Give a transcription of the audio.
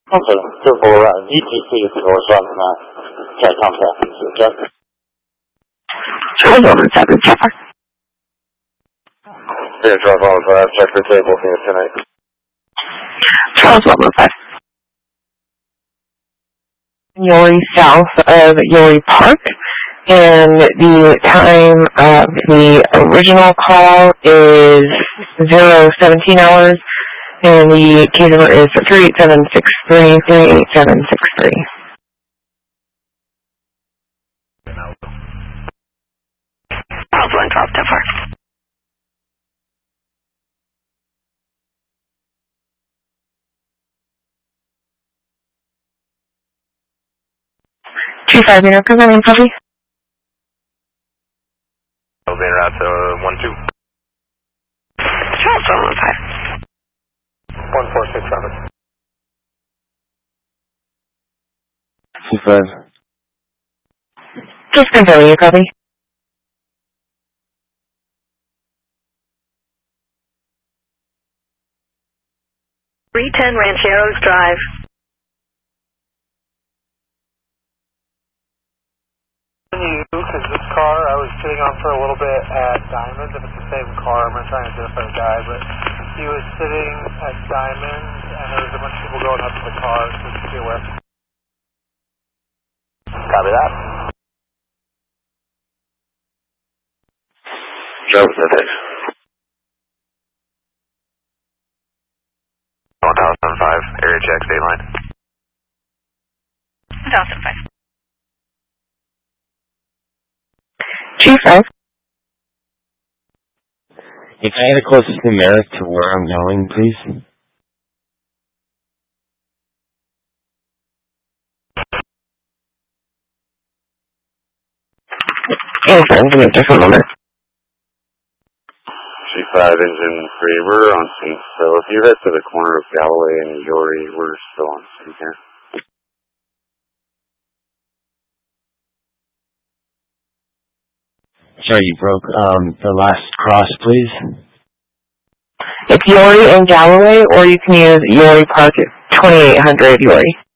OK， 就无啦，你只是我算嘛，再上车，就。 707 Trevor. Yeah, Charles 105, check for table for you tonight. Charles 105. Yory south of Yory Park, and the time of the original call is 017 hours, and the case number is 38763, 38763. Charles 112 Trevor. 250, confirming copy. Elevator out to 12. Charles 115. 146 traffic. 25. Just confirming your copy. .310 Rancheros Drive. Because this car I was sitting on for a little bit at Diamond. If it's the same car, I'm going to try and identify the guy, but he was sitting at Diamond, and there was a bunch of people going up to the car, so just be aware. Copy that. Charles 106. 1005, area check, state line. 1005. 25. Can I get the closest numeric to where I'm going, please? Okay, give me a different number. G5 engine 3, we're on scene, so if you head to the corner of Galloway and Yory, we're still on scene here. Sorry, you broke the last cross, please. It's Yory and Galloway, or you can use Yory Park at 2800 Yory.